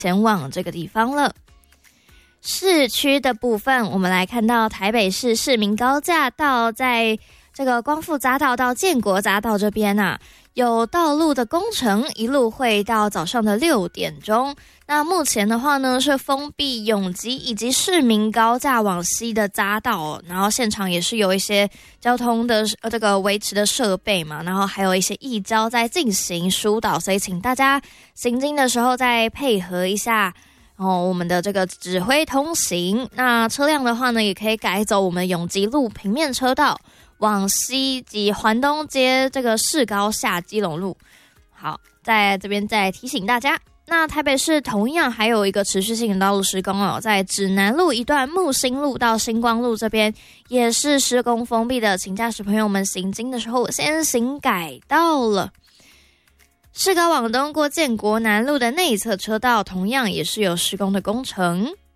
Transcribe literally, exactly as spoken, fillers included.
前往这个地方了。市区的部分，我们来看到台北市市民高架道在这个光复匝道到建国匝道这边啊，有道路的工程，一路会到早上的六点钟。那目前的话呢，是封闭永吉以及市民高架往西的匝道哦，然后现场也是有一些交通的呃这个维持的设备嘛，然后还有一些义交在进行疏导，所以请大家行经的时候再配合一下哦，我们的这个指挥通行。那车辆的话呢，也可以改走我们永吉路平面车道往西及环东街这个市高下基隆路。好，在这边再提醒大家，那台北市同样还有一个持续性的道路施工哦，在指南路一段木星路到星光路这边也是施工封闭的，请驾驶朋友们行经的时候先行改道了。市高往东过建国南路的内侧车道同样也是有施工的工程。